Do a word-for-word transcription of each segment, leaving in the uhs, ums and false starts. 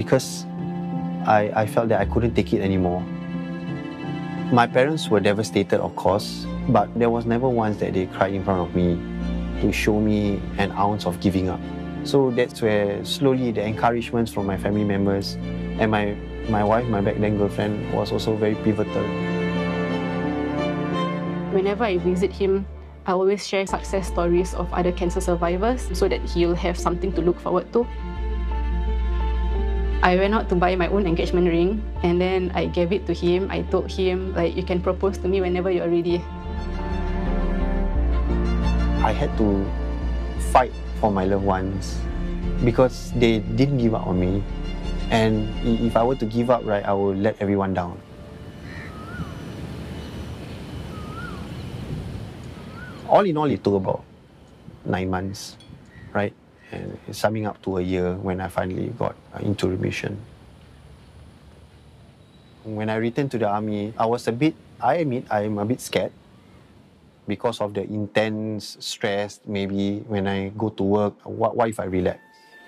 because I, I felt that I couldn't take it anymore. My parents were devastated, of course, but there was never once that they cried in front of me to show me an ounce of giving up. So that's where slowly the encouragements from my family members and my, my wife, my back then girlfriend, was also very pivotal. Whenever I visit him, I always share success stories of other cancer survivors so that he'll have something to look forward to. I went out to buy my own engagement ring and then I gave it to him. I told him, like, you can propose to me whenever you're ready. I had to fight for my loved ones because they didn't give up on me. And if I were to give up, right, I would let everyone down. All in all, it took about nine months, right? And summing up to a year when I finally got into remission. When I returned to the army, I was a bit, I admit, I'm a bit scared because of the intense stress. Maybe when I go to work, what, what if I relapse?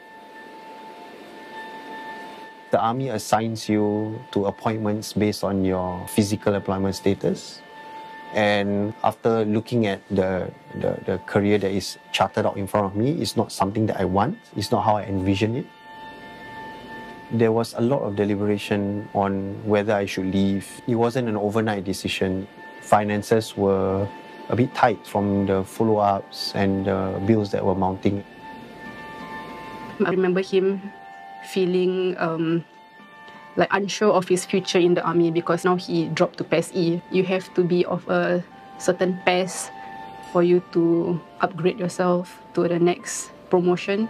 The army assigns you to appointments based on your physical employment status. And after looking at the, the, the career that is charted out in front of me, it's not something that I want. It's not how I envision it. There was a lot of deliberation on whether I should leave. It wasn't an overnight decision. Finances were a bit tight from the follow-ups and the bills that were mounting. I remember him feeling um, like unsure of his future in the army because now he dropped to P E S E. You have to be of a certain P E S for you to upgrade yourself to the next promotion.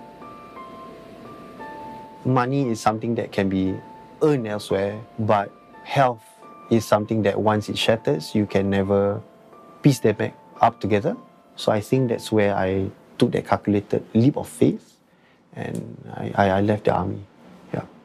Money is something that can be earned elsewhere, but health is something that once it shatters, you can never piece them back up together. So I think that's where I took that calculated leap of faith and I, I left the army. Yeah.